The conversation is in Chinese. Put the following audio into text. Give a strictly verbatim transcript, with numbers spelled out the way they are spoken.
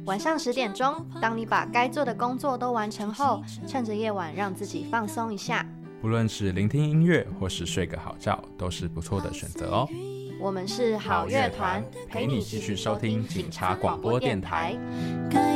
晚上十点钟，当你把该做的工作都完成后，趁着夜晚让自己放松一下。 不论是聆听音乐或是睡个好觉，都是不错的选择哦。 我们是好乐团， 陪你继续收听警察广播电台。